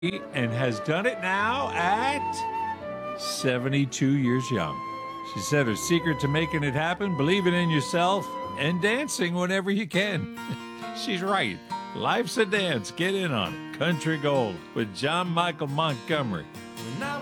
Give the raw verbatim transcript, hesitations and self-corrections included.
and has done it now at seventy-two years young. She said her secret to making it happen, believing in yourself and dancing whenever you can. She's right. Life's a dance. Get in on it. Country Gold with John Michael Montgomery.